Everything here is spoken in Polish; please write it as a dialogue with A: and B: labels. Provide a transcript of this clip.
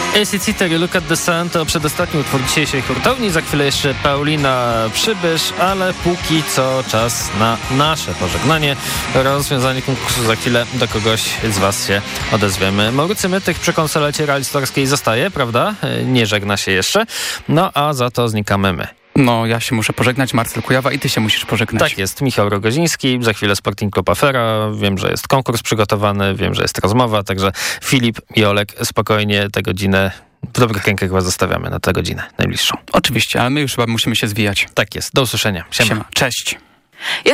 A: ACT Take a Look at the Sun to przedostatni utwór dzisiejszej hurtowni. Za chwilę jeszcze Paulina Przybysz, ale póki co czas na nasze pożegnanie. Rozwiązanie konkursu za chwilę do kogoś z Was się odezwiemy. Maurycy Mytych przy konsolecie realizatorskiej zostaje, prawda? Nie żegna się jeszcze. No a za to znikamy my.
B: No, ja się muszę pożegnać, Marcel Kujawa, i ty się musisz pożegnać.
A: Tak jest, Michał Rogoziński, za chwilę Sporting Club Afera. Wiem, że jest konkurs przygotowany, wiem, że jest rozmowa, także Filip i Olek spokojnie tę godzinę, w dobrych rękach chyba zostawiamy na tę godzinę najbliższą.
B: Oczywiście, ale my już chyba musimy się zwijać.
A: Tak jest, do usłyszenia. Siema.
B: Cześć.